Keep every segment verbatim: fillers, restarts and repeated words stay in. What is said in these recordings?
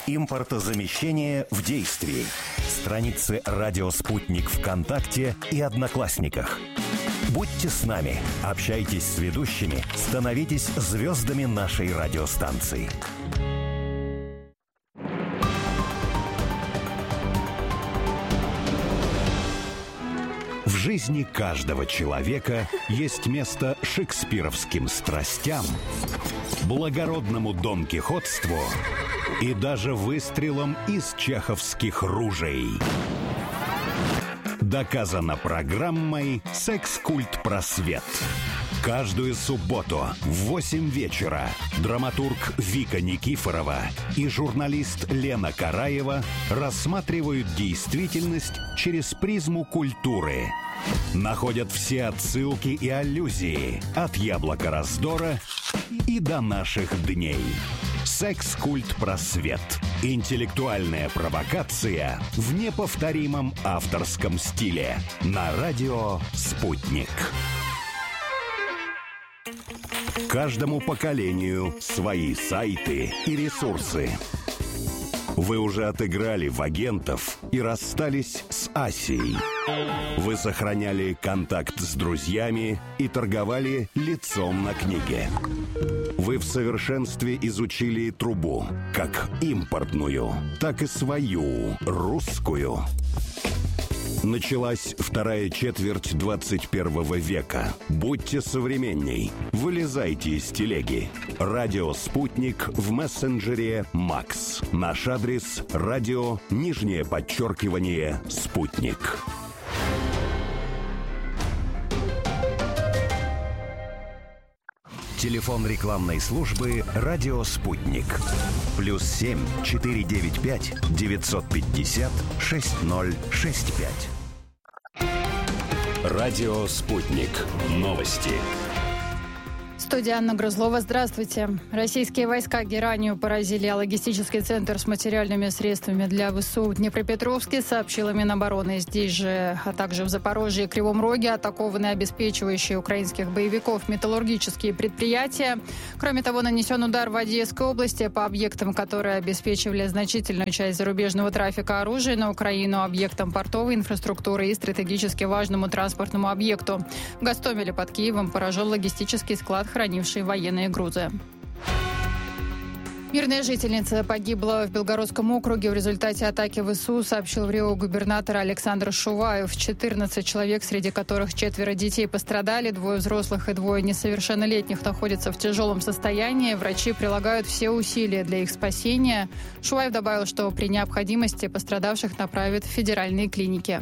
Импортозамещение в действии. Страницы «Радио Спутник» ВКонтакте и Одноклассниках. Будьте с нами, общайтесь с ведущими, становитесь звездами нашей радиостанции. В жизни каждого человека есть место шекспировским страстям, благородному донкихотству и даже выстрелам из чеховских ружей. Доказано программой «Секс-культ просвет». Каждую субботу в восемь вечера драматург Вика Никифорова и журналист Лена Караева рассматривают действительность через призму культуры. Находят все отсылки и аллюзии от яблока раздора и до наших дней. «Секс-культ просвет». Интеллектуальная провокация в неповторимом авторском стиле. На радио «Спутник». Каждому поколению свои сайты и ресурсы. Вы уже отыграли в агентов и расстались с Асией. Вы сохраняли контакт с друзьями и торговали лицом на книге. Вы в совершенстве изучили трубу, как импортную, так и свою, русскую. Началась вторая четверть двадцать первого века. Будьте современней. Вылезайте из телеги. Радио «Спутник» в мессенджере «Макс». Наш адрес – радио, нижнее подчеркивание, «Спутник». Телефон рекламной службы «Радио Спутник». Плюс семь четыре девять пять девятьсот пятьдесят шесть ноль шесть пять. Радио Спутник. Новости. Студия Анна Грузлова. Здравствуйте. Российские войска геранью поразили логистический центр с материальными средствами для ВСУ в Днепропетровске, сообщила Минобороны. Здесь же, а также в Запорожье и Кривом Роге атакованы обеспечивающие украинских боевиков металлургические предприятия. Кроме того, нанесен удар в Одесской области по объектам, которые обеспечивали значительную часть зарубежного трафика оружия на Украину, объектам портовой инфраструктуры и стратегически важному транспортному объекту. В Гостомеле под Киевом поражен логистический склад, хранивший военные грузы. Мирная жительница погибла в Белгородском округе в результате атаки ВСУ, сообщил в Рио губернатор Александр Шуваев. четырнадцать человек, среди которых четверо детей, пострадали. Двое взрослых и двое несовершеннолетних находятся в тяжелом состоянии. Врачи прилагают все усилия для их спасения. Шуваев добавил, что при необходимости пострадавших направят в федеральные клиники.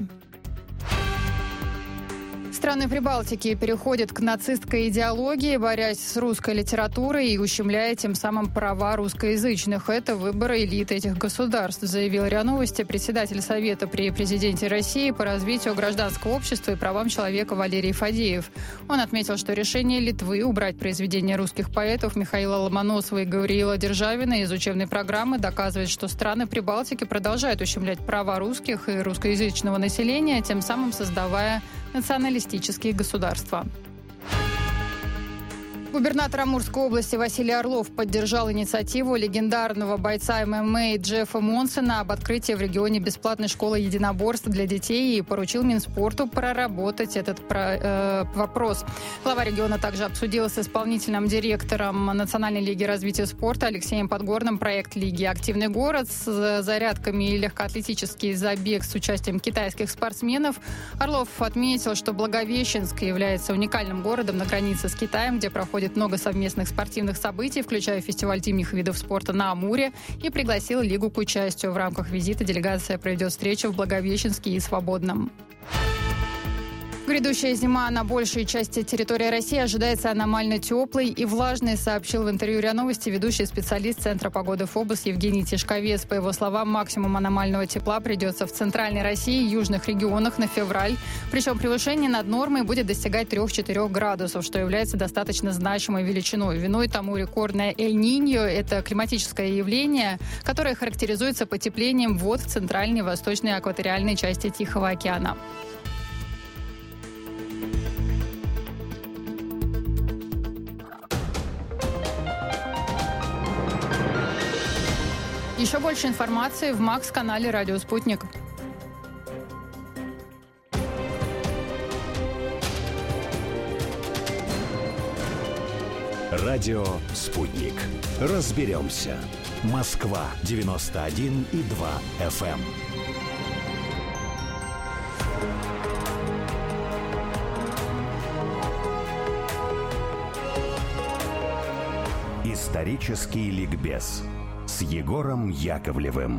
Страны Прибалтики переходят к нацистской идеологии, борясь с русской литературой и ущемляя тем самым права русскоязычных. Это выбор элиты этих государств, заявил РИА Новости председатель Совета при президенте России по развитию гражданского общества и правам человека Валерий Фадеев. Он отметил, что решение Литвы убрать произведения русских поэтов Михаила Ломоносова и Гавриила Державина из учебной программы доказывает, что страны Прибалтики продолжают ущемлять права русских и русскоязычного населения, тем самым создавая националистические государства. Губернатор Амурской области Василий Орлов поддержал инициативу легендарного бойца эм эм а Джеффа Монсона об открытии в регионе бесплатной школы единоборств для детей и поручил Минспорту проработать этот про, э, вопрос. Глава региона также обсудил с исполнительным директором Национальной лиги развития спорта Алексеем Подгорным проект Лиги «Активный город» с зарядками и легкоатлетический забег с участием китайских спортсменов. Орлов отметил, что Благовещенск является уникальным городом на границе с Китаем, где проходит много совместных спортивных событий, включая фестиваль зимних видов спорта на Амуре, и пригласил Лигу к участию. В рамках визита делегация проведет встречу в Благовещенске и Свободном. Грядущая зима на большей части территории России ожидается аномально теплой и влажной, сообщил в интервью РИА Новости ведущий специалист Центра погоды ФОБОС Евгений Тишковец. По его словам, максимум аномального тепла придется в центральной России и южных регионах на февраль. Причем превышение над нормой будет достигать трех-четырех градусов, что является достаточно значимой величиной. Виной тому рекордное Эль-Ниньо – это климатическое явление, которое характеризуется потеплением вод в центральной и восточной экваториальной части Тихого океана. Еще больше информации в Макс-канале «Радио Спутник». Радио «Спутник». Разберемся. Москва девяносто один и два эф эм. Исторический ликбез с Егором Яковлевым.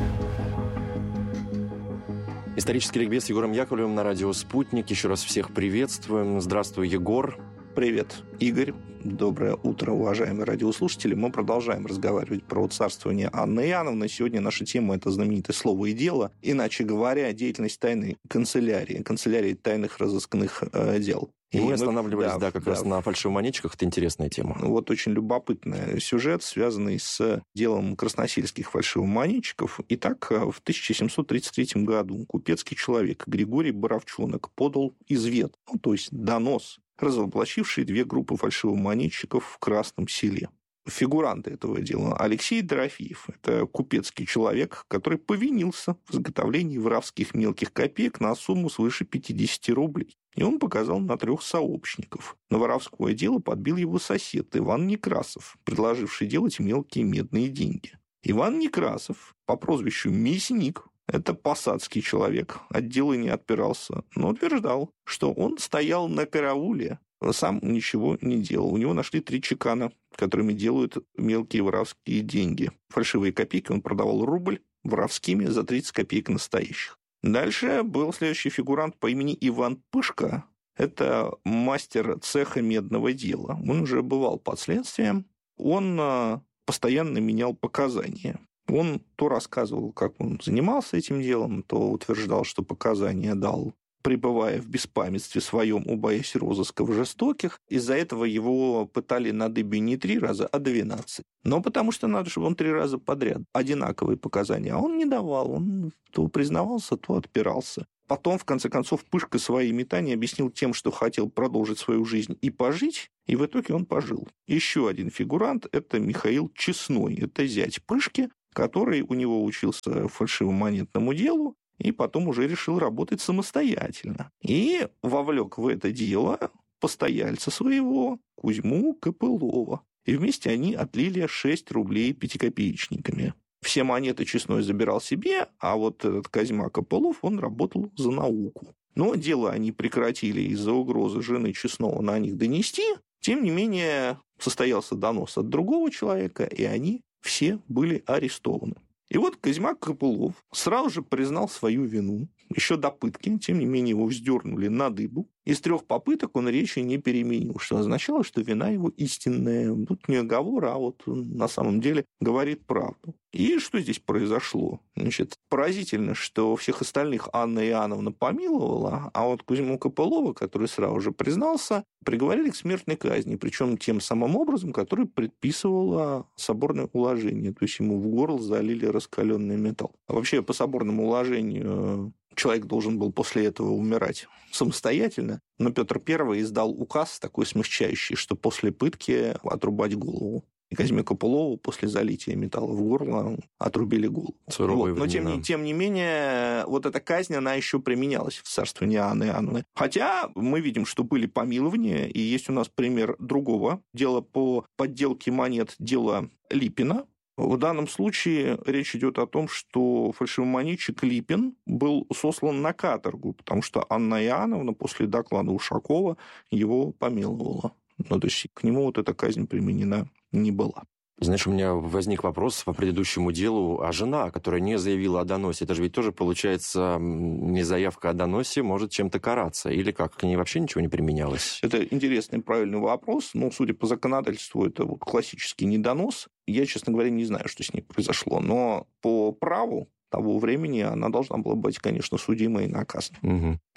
Исторический ликбез с Егором Яковлевым на радио «Спутник». Еще раз всех приветствуем. Здравствуй, Егор. Привет, Игорь. Доброе утро, уважаемые радиослушатели. Мы продолжаем разговаривать про царствование Анны Иоанновны. Сегодня наша тема – это знаменитое «Слово и дело». Иначе говоря, деятельность тайной канцелярии, канцелярии тайных разыскных э, дел. И, и мы мы останавливались, да, да как да. раз на фальшивомонетчиках. Это интересная тема. Вот очень любопытный сюжет, связанный с делом красносельских фальшивомонетчиков. Итак, в тысяча семьсот тридцать третьем году купецкий человек Григорий Боровчонок подал извет, ну, то есть донос, развоплощивший две группы фальшивомонетчиков в Красном Селе. Фигуранты этого дела Алексей Дорофеев. Это купецкий человек, который повинился в изготовлении воровских мелких копеек на сумму свыше пятьдесят рублей. И он показал на трех сообщников. На воровское дело подбил его сосед Иван Некрасов, предложивший делать мелкие медные деньги. Иван Некрасов по прозвищу Мясник, это посадский человек, от дела не отпирался, но утверждал, что он стоял на карауле, сам ничего не делал. У него нашли три чекана, которыми делают мелкие воровские деньги. Фальшивые копейки он продавал рубль, воровскими за тридцать копеек настоящих. Дальше был следующий фигурант по имени Иван Пышка. Это мастер цеха медного дела. Он уже бывал под следствием. Он постоянно менял показания. Он то рассказывал, как он занимался этим делом, то утверждал, что показания дал, пребывая в беспамятстве своем, убоясь розысков жестоких. Из-за этого его пытали на дыбе не три раза, а двенадцать. Но потому что надо, чтобы он три раза подряд одинаковые показания. А он не давал. Он то признавался, то отпирался. Потом, в конце концов, Пышка свои метания объяснил тем, что хотел продолжить свою жизнь и пожить, и в итоге он пожил. Еще один фигурант – это Михаил Честной. Это зять Пышки, который у него учился фальшивомонетному делу, и потом уже решил работать самостоятельно. И вовлек в это дело постояльца своего, Кузьму Копылова. И вместе они отлили шесть рублей пятикопеечниками. Все монеты Честной забирал себе, а вот этот Козьма Копылов, он работал за науку. Но дело они прекратили из-за угрозы жены Честного на них донести. Тем не менее, состоялся донос от другого человека, и они все были арестованы. И вот Козьма Копылов сразу же признал свою вину, еще до пытки, тем не менее его вздернули на дыбу. Из трех попыток он речи не переменил, что означало, что вина его истинная. Тут не оговор, а вот он на самом деле говорит правду. И что здесь произошло? Значит, поразительно, что всех остальных Анна Иоанновна помиловала, а вот Кузьму Копылова, который сразу же признался, приговорили к смертной казни, причем тем самым образом, который предписывало соборное уложение. То есть ему в горло залили раскаленный металл. А вообще по соборному уложению человек должен был после этого умирать самостоятельно, но Петр Первый издал указ такой смягчающий, что после пытки отрубать голову. И Козьме Копылову после залития металла в горло отрубили голову. Вот. Но тем не, тем не менее, вот эта казнь, она еще применялась в царствовании Анны Иоанновны. Хотя мы видим, что были помилования, и есть у нас пример другого дела по подделке монет, дело Липина. В данном случае речь идет о том, что фальшивомонетчик Липин был сослан на каторгу, потому что Анна Иоанновна после доклада Ушакова его помиловала. Ну, то есть к нему вот эта казнь применена не была. Знаешь, у меня возник вопрос по предыдущему делу. А жена, которая не заявила о доносе, это же ведь тоже, получается, не заявка о доносе может чем-то караться? Или как? К ней вообще ничего не применялось? Это интересный и правильный вопрос. Ну, судя по законодательству, это вот классический недонос. Я, честно говоря, не знаю, что с ней произошло. Но по праву того времени она должна была быть, конечно, судима и наказана. Угу.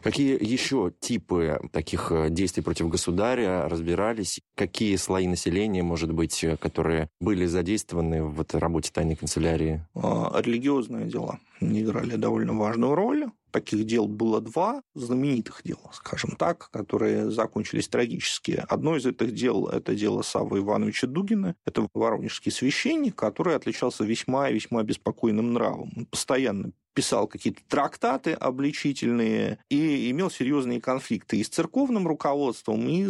Какие еще типы таких действий против государя разбирались? Какие слои населения, может быть, которые были задействованы в этой работе тайной канцелярии? Религиозные дела не играли довольно важную роль. Таких дел было два знаменитых дела, скажем так, которые закончились трагически. Одно из этих дел – это дело Саввы Ивановича Дугина. Это воронежский священник, который отличался весьма и весьма беспокойным нравом. Он постоянно писал какие-то трактаты обличительные и имел серьезные конфликты и с церковным руководством, и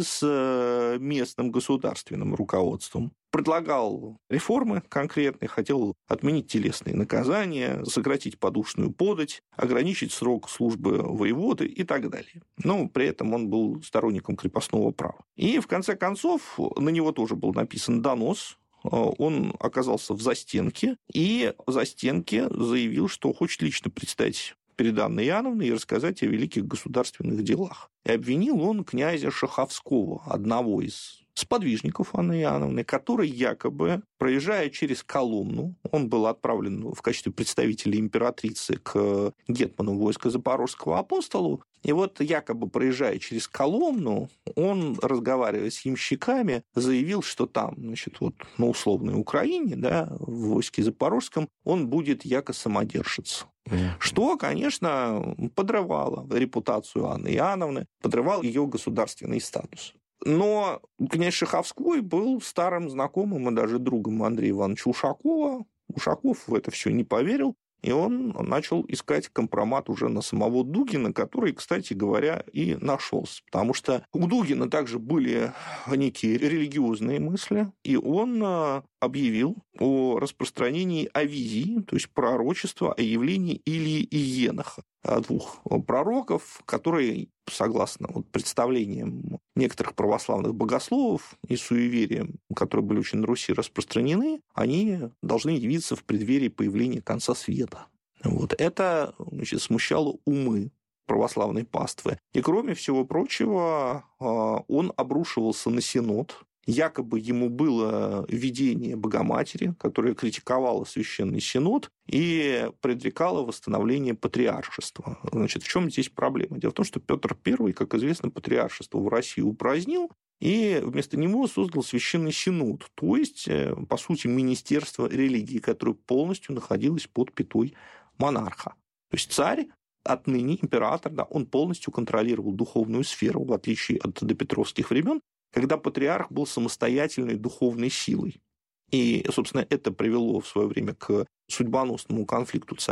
с местным государственным руководством. Предлагал реформы конкретные, хотел отменить телесные наказания, сократить подушную подать, ограничить срок службы воеводы и так далее. Но при этом он был сторонником крепостного права. И в конце концов на него тоже был написан донос. Он оказался в застенке, и в застенке заявил, что хочет лично предстать перед Анной Иоанновной и рассказать о великих государственных делах. И обвинил он князя Шаховского, одного из сподвижников Анны Иоанновны, который якобы, проезжая через Коломну, он был отправлен в качестве представителя императрицы к гетману войска Запорожского апостолу, и вот якобы, проезжая через Коломну, он, разговаривая с ямщиками, заявил, что там, значит, вот на условной Украине, да, в войске Запорожском, он будет яко самодержец. Mm-hmm. Что, конечно, подрывало репутацию Анны Иоанновны, подрывало ее государственный статус. Но князь Шаховской был старым знакомым и даже другом Андрея Ивановича Ушакова. Ушаков в это все не поверил, и он начал искать компромат уже на самого Дугина, который, кстати говоря, и нашелся. Потому что у Дугина также были некие религиозные мысли, и он объявил о распространении авизии, то есть пророчества о явлении Илии и Еноха, двух пророков, которые, согласно вот представлениям некоторых православных богословов и суевериям, которые были очень на Руси распространены, они должны явиться в преддверии появления конца света. Вот. Это, значит, смущало умы православной паствы. И, кроме всего прочего, он обрушивался на Синод. Якобы ему было видение Богоматери, которое критиковало Священный Синод и предрекало восстановление патриаршества. Значит, в чем здесь проблема? Дело в том, что Петр Первый, как известно, патриаршество в России упразднил, и вместо него создал Священный Синод, то есть, по сути, министерство религии, которое полностью находилось под пятой монарха. То есть царь, отныне император, да, он полностью контролировал духовную сферу, в отличие от допетровских времен, когда патриарх был самостоятельной духовной силой. И, собственно, это привело в свое время к судьбоносному конфликту царя